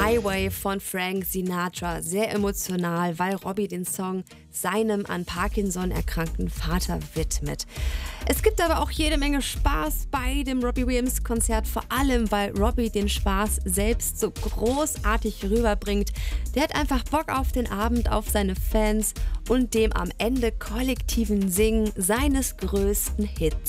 Highway von Frank Sinatra. Sehr emotional, weil Robbie den Song seinem an Parkinson erkrankten Vater widmet. Es gibt aber auch jede Menge Spaß bei dem Robbie Williams Konzert, vor allem weil Robbie den Spaß selbst so großartig rüberbringt. Der hat einfach Bock auf den Abend, auf seine Fans und dem am Ende kollektiven Singen seines größten Hits.